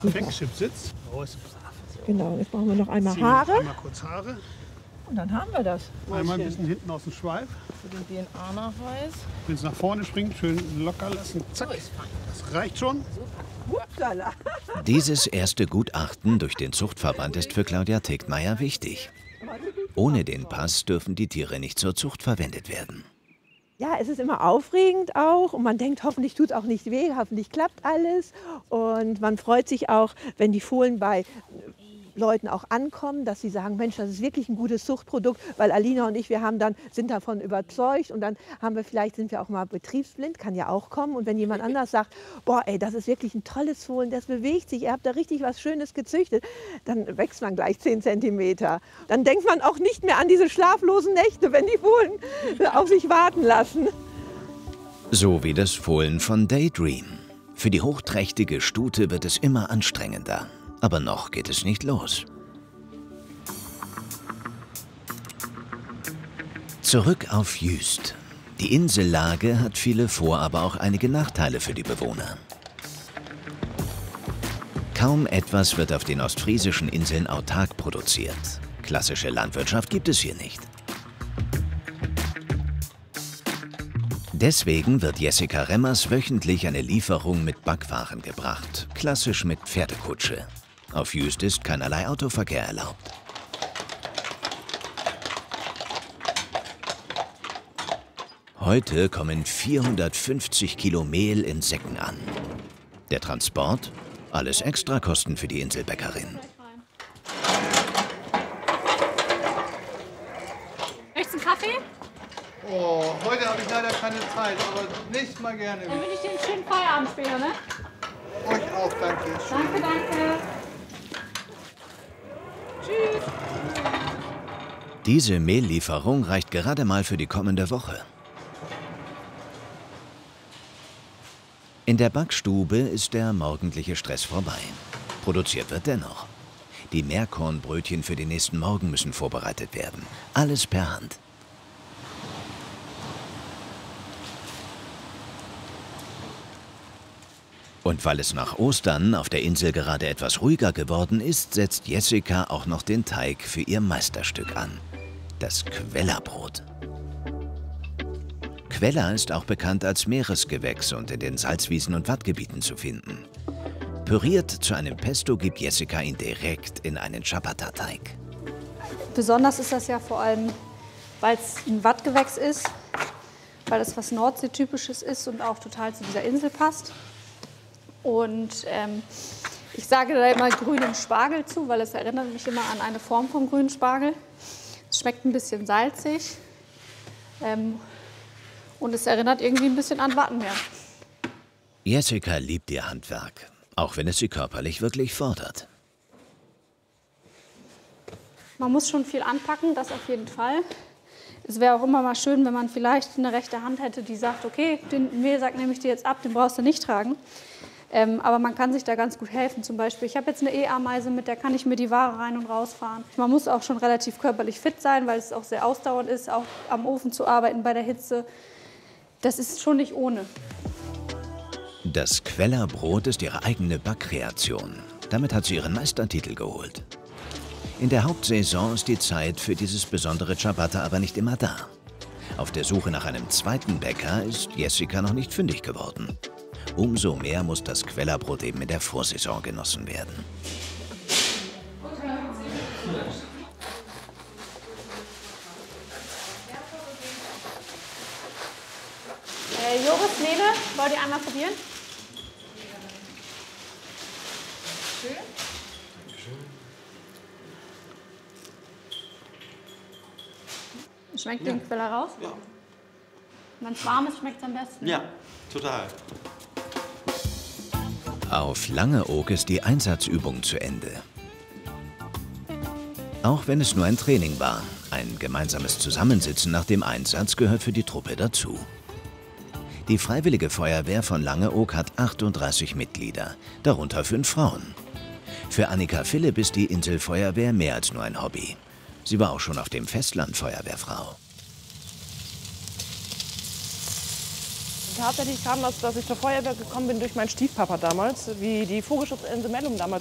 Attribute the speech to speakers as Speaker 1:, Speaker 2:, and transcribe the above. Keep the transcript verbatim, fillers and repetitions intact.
Speaker 1: Wegschipsitz.
Speaker 2: Genau, jetzt brauchen wir noch einmal
Speaker 1: Ziehen
Speaker 2: Haare.
Speaker 1: Einmal kurz Haare.
Speaker 2: Und dann haben wir das.
Speaker 1: Einmal ein bisschen hinten aus dem Schweif.
Speaker 3: Für den D N A-Nachweis.
Speaker 1: Wenn es nach vorne springt, schön locker lassen. Zack. Das reicht schon.
Speaker 2: Upsala.
Speaker 4: Dieses erste Gutachten durch den Zuchtverband ist für Claudia Tegtmeier wichtig. Ohne den Pass dürfen die Tiere nicht zur Zucht verwendet werden.
Speaker 2: Ja, es ist immer aufregend auch und man denkt, hoffentlich tut es auch nicht weh, hoffentlich klappt alles. Und man freut sich auch, wenn die Fohlen bei Leuten auch ankommen, dass sie sagen, Mensch, das ist wirklich ein gutes Zuchtprodukt, weil Alina und ich, wir haben dann, sind davon überzeugt und dann haben wir vielleicht, sind wir auch mal betriebsblind, kann ja auch kommen. Und wenn jemand anders sagt, boah, ey, das ist wirklich ein tolles Fohlen, das bewegt sich, ihr habt da richtig was Schönes gezüchtet, dann wächst man gleich zehn Zentimeter. Dann denkt man auch nicht mehr an diese schlaflosen Nächte, wenn die Fohlen auf sich warten lassen.
Speaker 4: So wie das Fohlen von Daydream. Für die hochträchtige Stute wird es immer anstrengender. Aber noch geht es nicht los. Zurück auf Jüst. Die Insellage hat viele Vor-, aber auch einige Nachteile für die Bewohner. Kaum etwas wird auf den ostfriesischen Inseln autark produziert. Klassische Landwirtschaft gibt es hier nicht. Deswegen wird Jessica Remmers wöchentlich eine Lieferung mit Backwaren gebracht, klassisch mit Pferdekutsche. Auf Jüst ist keinerlei Autoverkehr erlaubt. Heute kommen vierhundertfünfzig Kilo Mehl in Säcken an. Der Transport? Alles Extrakosten für die Inselbäckerin.
Speaker 5: Möchtest du einen Kaffee?
Speaker 6: Oh, heute habe ich leider keine Zeit, aber nächstes Mal gerne.
Speaker 5: Dann wünsche ich dir einen schönen Feierabend später, ne?
Speaker 6: Euch auch, danke.
Speaker 5: Danke, danke. Tschüss.
Speaker 4: Diese Mehllieferung reicht gerade mal für die kommende Woche. In der Backstube ist der morgendliche Stress vorbei. Produziert wird dennoch. Die Meerkornbrötchen für den nächsten Morgen müssen vorbereitet werden. Alles per Hand. Und weil es nach Ostern auf der Insel gerade etwas ruhiger geworden ist, setzt Jessica auch noch den Teig für ihr Meisterstück an. Das Quellerbrot. Queller ist auch bekannt als Meeresgewächs und in den Salzwiesen und Wattgebieten zu finden. Püriert zu einem Pesto gibt Jessica ihn direkt in einen Ciabatta-Teig.
Speaker 7: Besonders ist das ja vor allem, weil es ein Wattgewächs ist, weil es was Nordseetypisches ist und auch total zu dieser Insel passt. Und ähm, ich sage da immer grünen Spargel zu, weil es erinnert mich immer an eine Form vom grünen Spargel. Es schmeckt ein bisschen salzig ähm, und es erinnert irgendwie ein bisschen an Wattenmeer.
Speaker 4: Jessica liebt ihr Handwerk, auch wenn es sie körperlich wirklich fordert.
Speaker 7: Man muss schon viel anpacken, das auf jeden Fall. Es wäre auch immer mal schön, wenn man vielleicht eine rechte Hand hätte, die sagt, okay, den Mehlsack nehme ich dir jetzt ab, den brauchst du nicht tragen. Ähm, aber man kann sich da ganz gut helfen. Zum Beispiel, ich habe jetzt eine E-Ameise, mit der kann ich mir die Ware rein und rausfahren. Man muss auch schon relativ körperlich fit sein, weil es auch sehr ausdauernd ist, auch am Ofen zu arbeiten bei der Hitze. Das ist schon nicht ohne.
Speaker 4: Das Quellerbrot ist ihre eigene Backkreation. Damit hat sie ihren Meistertitel geholt. In der Hauptsaison ist die Zeit für dieses besondere Ciabatta aber nicht immer da. Auf der Suche nach einem zweiten Bäcker ist Jessica noch nicht fündig geworden. Umso mehr muss das Quellerbrot eben in der Vorsaison genossen werden.
Speaker 5: Äh, Joris, Nele, wollt ihr einmal probieren? Schön. Schmeckt den Queller raus?
Speaker 8: Ja.
Speaker 5: Wenn es warm ist, schmeckt es am besten.
Speaker 8: Ja, total.
Speaker 4: Auf Langeoog ist die Einsatzübung zu Ende. Auch wenn es nur ein Training war, ein gemeinsames Zusammensitzen nach dem Einsatz gehört für die Truppe dazu. Die Freiwillige Feuerwehr von Langeoog hat achtunddreißig Mitglieder, darunter fünf Frauen. Für Annika Philipp ist die Inselfeuerwehr mehr als nur ein Hobby. Sie war auch schon auf dem Festland Feuerwehrfrau.
Speaker 8: tatsächlich kam das, dass ich zur Feuerwehr gekommen bin durch meinen Stiefpapa damals, wie die Vogelschutzinsel Mellum damals